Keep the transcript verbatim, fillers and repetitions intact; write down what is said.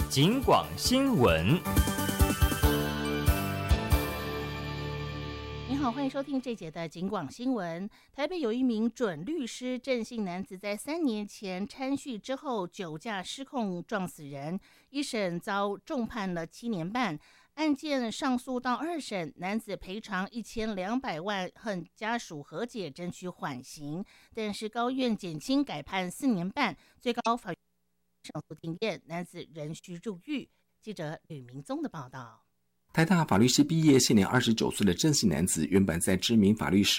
警广新闻。 您好，欢迎收听这节的警广新闻。台北有一名准律师郑姓男子在三年前参叙之后酒驾失控撞死人，一审遭重判了七年半。案件上诉到二审，男子赔偿一千两百万，和家属和解争取缓刑，但是高院减轻改判四年半，最高法院上诉定谳，男子仍需入狱。记者吕明宗的报道。 台大法律系毕业，现年二十九岁的郑姓男子，原本在知名法律事